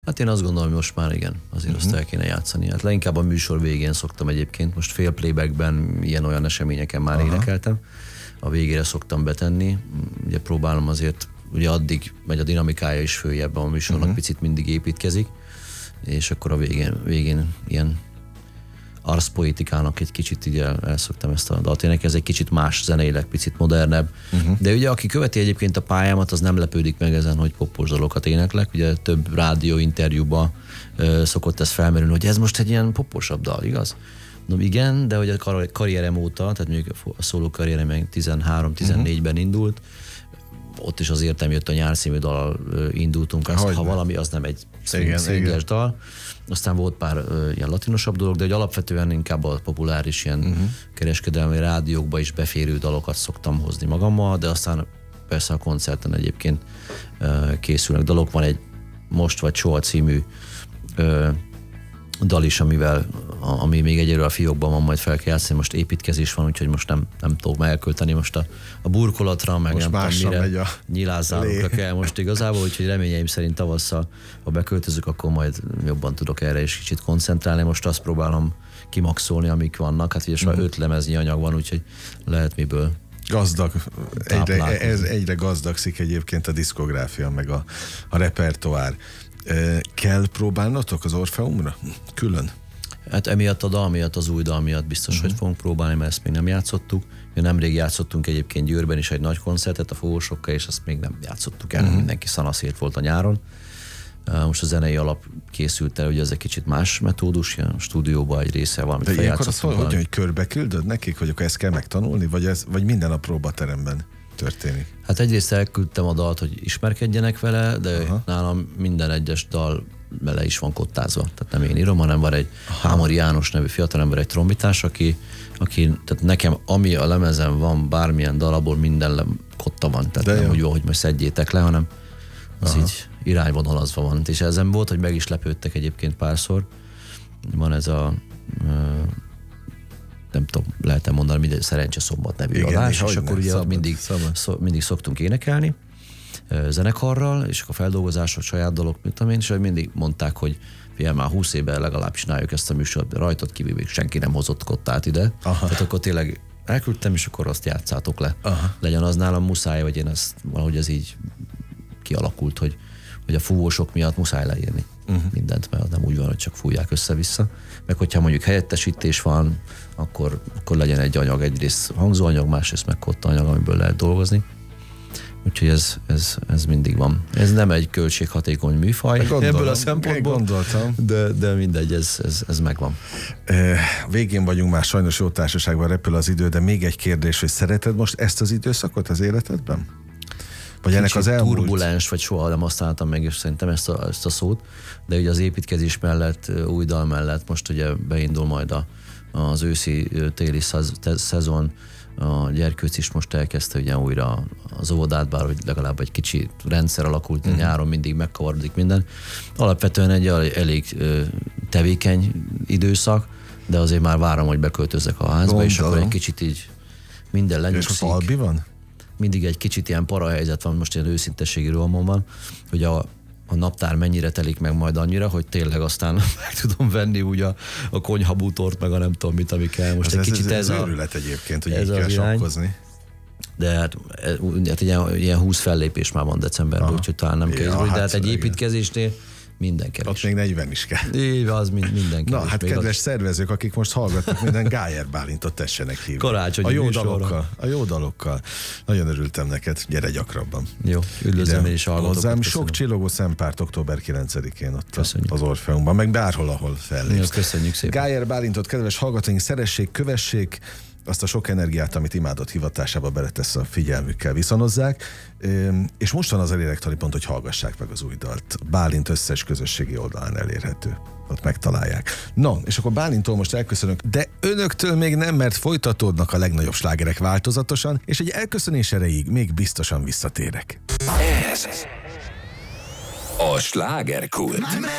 Hát én azt gondolom, hogy most már igen, azért azt el kéne játszani. Hát leginkább a műsor végén szoktam egyébként, most fél playbackben ilyen-olyan eseményeken már énekeltem. A végére szoktam betenni, ugye próbálom azért, ugye addig megy a dinamikája is följebb, a műsornak picit mindig építkezik, és akkor a végén ilyen arszpoétikának egy kicsit így elszoktam ezt a dalt énekelni, ez egy kicsit más zeneileg, picit modernebb. De ugye aki követi egyébként a pályámat, az nem lepődik meg ezen, hogy popos dalokat éneklek. Ugye több rádió interjúban szokott ez felmerülni, hogy ez most egy ilyen poposabb dal, igaz? No igen, de hogy a karrierem óta, tehát mondjuk a szóló karrierem 13-14-ben indult, ott is az Értem jött a nyár című dal indultunk, ha valami, az nem egy szingles dal. Aztán volt pár ilyen latinosabb dolog, de hogy alapvetően inkább a populáris ilyen kereskedelmi rádiókba is beférő dalokat szoktam hozni magammal, de aztán persze a koncerten egyébként készülnek dalok. Van egy Most vagy Soha című dal is, ami még egyelőre a fiókban van, majd fel kell játszani. Most építkezés van, úgyhogy most nem tudom elkölteni most a burkolatra, meg most nem tudom mire, nyilázzálókra kell most igazából, úgyhogy reményeim szerint tavasszal, ha beköltözök, akkor majd jobban tudok erre is kicsit koncentrálni. Most azt próbálom kimaxolni, amik vannak. Hát ugye 5 lemeznyi anyag van, úgyhogy lehet miből gazdag, egyre gazdagszik egyébként a diszkográfia, meg a repertoár. Kell próbálnotok az Orfeumra? Külön? Hát emiatt a dal miatt, az új dal miatt biztos, hogy fogunk próbálni, mert ezt még nem játszottuk. Nemrég játszottunk egyébként Győrben is egy nagy koncertet a Fogósokkal, és azt még nem játszottuk el. Mindenki szanaszét volt a nyáron. Most a zenei alap készült el, ugye ez egy kicsit más metódus, ilyen stúdióban egy része valamit feljátszottunk. De ilyenkor hogy körbe küldöd nekik, hogy akkor ezt kell megtanulni, vagy minden a próbateremben történik? Hát egyrészt elküldtem a dalt, hogy ismerkedjenek vele, de nálam minden egyes dal bele is van kottázva. Tehát nem én írom, hanem van egy Hámori János nevű fiatalember, egy trombitás, aki tehát nekem, ami a lemezen van, bármilyen dalabból minden kotta van. Tehát nem úgy van, hogy most szedjétek le, hanem az így irányvonalazva van. És ezen volt, hogy meg is lepődtek egyébként párszor. Van ez a nem tudom, lehet mondani, mindegy Szerencse Szombat nevű adás, és akkor ugye mindig szoktunk énekelni zenekarral, és akkor feldolgozások, saját dolog, mit tudom én, és mindig mondták, hogy figyelj, már 20 éve legalább csináljuk ezt a műsort, rajtad kívül még senki nem hozott kottát ide. Tehát akkor tényleg elküldtem, és akkor azt játszátok le. Legyen az nálam muszáj, vagy én ezt valahogy ez így kialakult, hogy a fúvósok miatt muszáj leírni mindent, mert az nem úgy van, hogy csak fújják össze-vissza. Meg hogyha mondjuk helyettesítés van, akkor legyen egy anyag, egyrészt hangzóanyag, másrészt meg kotta anyag, amiből lehet dolgozni. Úgyhogy ez mindig van. Ez nem egy költséghatékony műfaj ebből a szempontból, de mindegy, ez megvan. Végén vagyunk már, sajnos jó társaságban repül az idő, de még egy kérdés, hogy szereted most ezt az időszakot az életedben? Vagy ennek az elmúlt... turbulens, vagy soha nem használtam meg, és szerintem ezt a szót, de ugye az építkezés mellett, új dal mellett most ugye beindul majd az őszi-téli szezon, a Gyerkőc is most elkezdte ugye újra az óvodát, bár hogy legalább egy kicsi rendszer alakult, nyáron mindig megkavarodik minden. Alapvetően egy elég tevékeny időszak, de azért már várom, hogy beköltözzek a házba, és akkor egy kicsit így minden lenyugszik. És Albi van? Mindig egy kicsit ilyen parahelyzet van, most ilyen őszinteségi rohamon van, hogy a naptár mennyire telik meg majd annyira, hogy tényleg aztán meg tudom venni úgy a konyhabútort, meg a nem tudom mit, ami kell. Most egy kicsit ez őrület egyébként, hogy így kell sakkozni. De hát ilyen 20 fellépés már van decemberben, úgyhogy talán nem kell. De hát egy építkezésnél mindenkeres. Ott még 40 is kell. Éve az mindenkeres. Na, hát kedves szervezők, akik most hallgatnak, minden Gájer Bálintot tessenek hívni. Karácsonyi a jó dalokkal. Nagyon örültem neked, gyere gyakrabban. Jó, üdvözlöm én is hallgatok. Hozzám sok csillogó szempárt október 9-én ott az Orfeumban, meg bárhol, ahol fellépsz. Jó, köszönjük szépen. Gájer Bálintot, kedves hallgatóink, szeressék, kövessék, azt a sok energiát, amit imádott hivatásába beletesz, a figyelmükkel viszonozzák, és most van az elérektari pont, hogy hallgassák meg az új dalt. Bálint összes közösségi oldalán elérhető. Ott megtalálják. No, és akkor Bálinttól most elköszönök, de önöktől még nem, mert folytatódnak a legnagyobb slágerek változatosan, és egy elköszönés erejéig még biztosan visszatérek. Ez a Slágerkult.